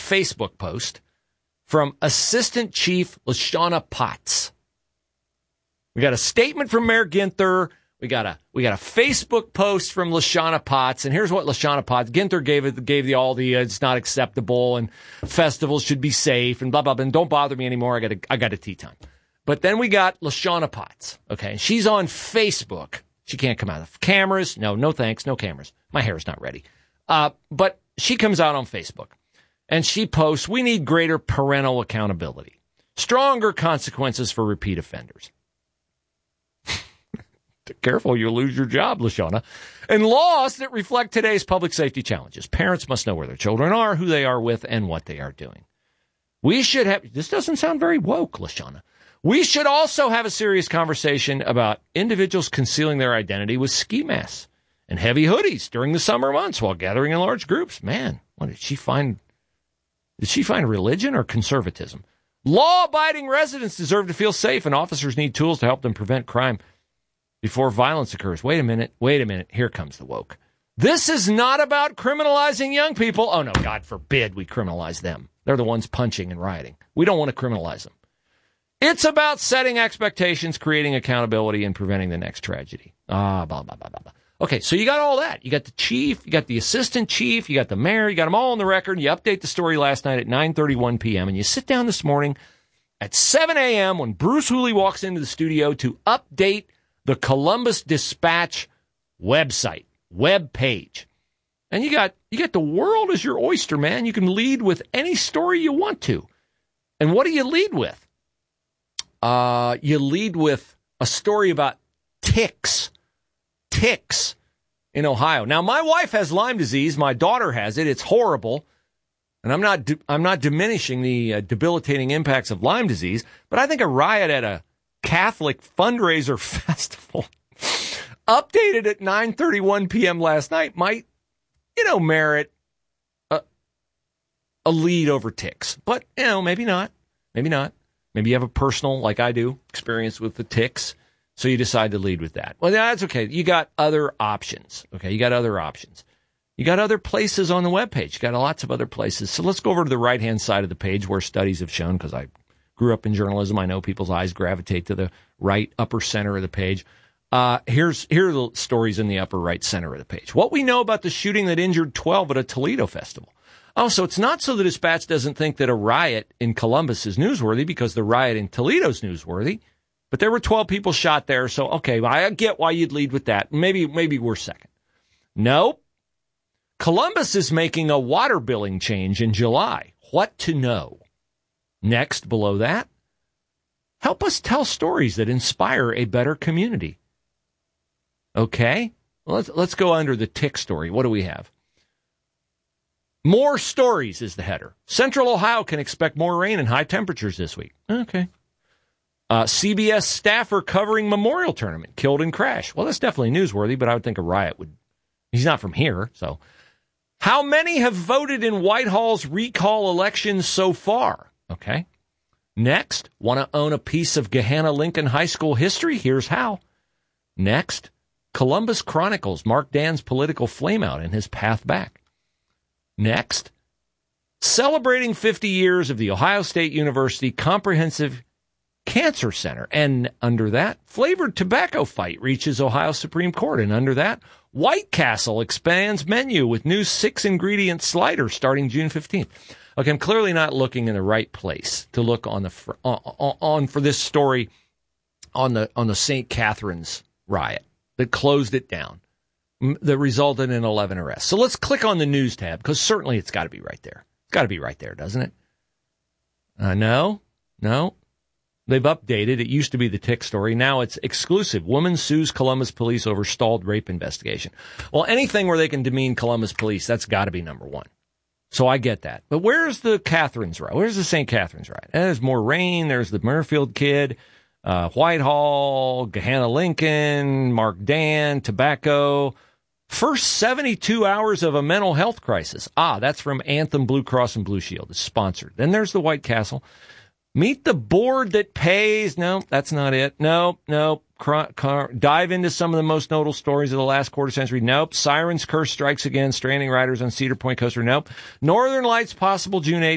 Facebook post from Assistant Chief LaShawna Potts. We got a statement from Mayor Ginther. We got a Facebook post from LaShawna Potts, and here's what LaShawna Potts, Ginther gave the it's not acceptable, and festivals should be safe, and blah, blah, blah, and don't bother me anymore, I got a tea time. But then we got LaShawna Potts, okay, and she's on Facebook. She can't come out of cameras. No thanks, no cameras. My hair's not ready. But she comes out on Facebook, and she posts, we need greater parental accountability, stronger consequences for repeat offenders. Careful, you'll lose your job, LaShawna. And laws that reflect today's public safety challenges. Parents must know where their children are, who they are with, and what they are doing. We should have, this doesn't sound very woke, LaShawna. We should also have a serious conversation about individuals concealing their identity with ski masks and heavy hoodies during the summer months while gathering in large groups. Man, what did she find? Did she find religion or conservatism? Law-abiding residents deserve to feel safe, and officers need tools to help them prevent crime before violence occurs. Wait a minute. Here comes the woke. This is not about criminalizing young people. Oh, no, God forbid we criminalize them. They're the ones punching and rioting. We don't want to criminalize them. It's about setting expectations, creating accountability, and preventing the next tragedy. Blah, blah, blah, blah, blah. Okay, so you got all that. You got the chief, you got the assistant chief, you got the mayor, you got them all on the record. You update the story last night at 9:31 p.m., and you sit down this morning at 7 a.m. when Bruce Hooley walks into the studio to update the Columbus Dispatch website, web page. And you got the world as your oyster, man. You can lead with any story you want to. And what do you lead with? You lead with a story about ticks in Ohio. Now, my wife has Lyme disease. My daughter has it. It's horrible. And I'm not diminishing the debilitating impacts of Lyme disease, but I think a riot at a Catholic fundraiser festival updated at 9:31 p.m. last night might, merit a lead over ticks. But, maybe not. Maybe not. Maybe you have a personal, like I do, experience with the ticks, so you decide to lead with that. Well, that's okay. You got other options. Okay, you got other options. You got other places on the webpage. You got lots of other places. So let's go over to the right-hand side of the page where studies have shown, because I grew up in journalism, I know people's eyes gravitate to the right upper center of the page. Here are the stories in the upper right center of the page. What we know about the shooting that injured 12 at a Toledo festival. Oh, so it's not so the Dispatch doesn't think that a riot in Columbus is newsworthy, because the riot in Toledo is newsworthy. But there were 12 people shot there, so okay, I get why you'd lead with that. Maybe we're second. Nope. Columbus is making a water billing change in July. What to know? Next, below that, help us tell stories that inspire a better community. Okay, let's go under the tick story. What do we have? More stories is the header. Central Ohio can expect more rain and high temperatures this week. Okay. CBS staffer covering memorial tournament killed in crash. Well, that's definitely newsworthy, but I would think a riot would. He's not from here, so. How many have voted in Whitehall's recall election so far? Okay. Next, want to own a piece of Gahanna-Lincoln High School history? Here's how. Next, Columbus chronicles Mark Dan's political flameout and his path back. Next, celebrating 50 years of the Ohio State University Comprehensive Cancer Center. And under that, flavored tobacco fight reaches Ohio Supreme Court. And under that, White Castle expands menu with new 6-ingredient slider starting June 15th. Okay, I'm clearly not looking in the right place to look on for this story on the St. Catherine's riot that closed it down, that resulted in 11 arrests. So let's click on the news tab, because certainly it's got to be right there. It's got to be right there, doesn't it? No. They've updated. It used to be the tick story. Now it's exclusive. Woman sues Columbus police over stalled rape investigation. Well, anything where they can demean Columbus police, that's got to be number one. So I get that. But where's the Catherine's riot? Where's the St. Catherine's riot? And there's more rain. There's the Murfield kid, Whitehall, Gahanna-Lincoln, Mark Dan, tobacco. First 72 hours of a mental health crisis. That's from Anthem Blue Cross and Blue Shield. It's sponsored. Then there's the White Castle. Meet the board that pays. No, that's not it. No. Dive into some of the most notable stories of the last quarter century. Nope. Sirens curse strikes again. Stranding riders on Cedar Point coaster. Nope. Northern Lights possible June 8th.